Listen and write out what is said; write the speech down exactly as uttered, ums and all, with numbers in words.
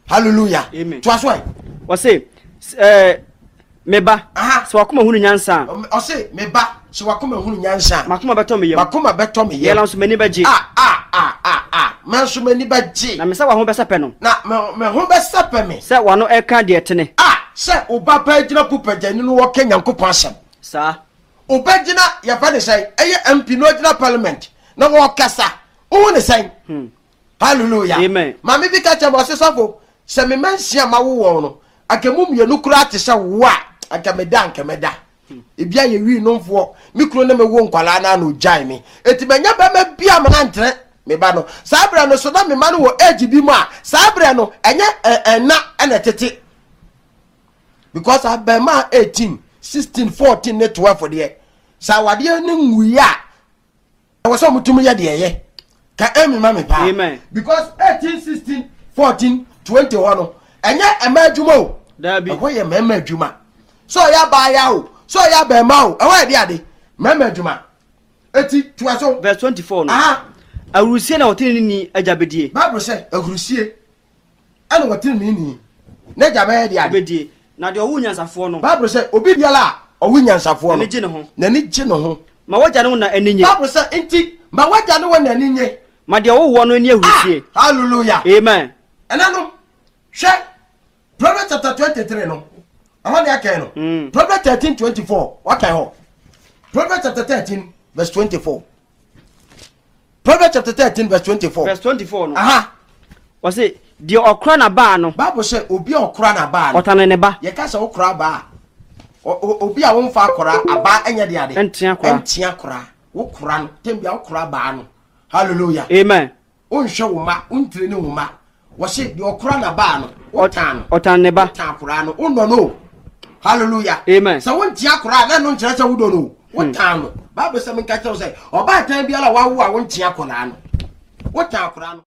hallelujah amen to aswai o say eh meba so wakoma hunu nyansa o say meba so wakoma hunu nyansa makoma beto me yem makoma beto me yem yela nso mani baji ah ah ah ah ah manso mani baji na me say wa ho besape no na me ho besape me say wano e ka de tene ah say obaba gina pupagani no wo kenyankopon asem sa obagina ya fa ne say eye M P no gina parliament na wo kasa o ne say hmm hallelujah amen mama bi ka chama sesofo se me mansia ma wo wo no akemu mienu kura te se wo a akameda akameda ebia ye wi nomfo mikro na me wo nkwala na no jai me etibanya ba ma bia ma na ntre me ba no sabra no so da me ma no wo age bi mu a sabra no enye na ena tete because abema eighteen sixteen fourteen ne twelve de sa wade ne nwuya wo so mutum ye de ye ka emi ma me pa amen because eighteen sixteen fourteen twenty one enye ema adwuma o da bi ho ye mema adwuma so ya ba ya o so ya ba ma o e wa de ade mema adwuma eti to so verse twenty-four no ah awurusie na wotini ni ajabedie bible say awurusie ana wotini ni na ajabe de ade abedie na de owu nyansafo no bible say obi biala owu nyansafo no na ji ne ho na ni ji ne ho ma waja no na aninye bible say enti ma waja no na aninye ma de owu no ni awurusie hallelujah amen enano hwe Proverbs chapter twenty-three no ahon de akai no mm. Proverbs thirteen twenty-four wakai ho Proverbs chapter thirteen verse twenty-four Proverbs chapter thirteen verse twenty-four verse twenty-four no aha o say de okra na ba no bible say obi okra na ba no otane ne ba ye ka say okra ba obi a won fa akra aba enya de ade entia akra entia akra wo kra no tembia okra ba no hallelujah amen on hwe wo ma on tire ne wo ma wo se de okra na ba no otan otane ne ba otan akra no on no hallelujah amen so won tia akra na no nkyere se wo do no wotan no bible say me ka tell say oba tan bia la wa wo a won tia akra no wotan akra no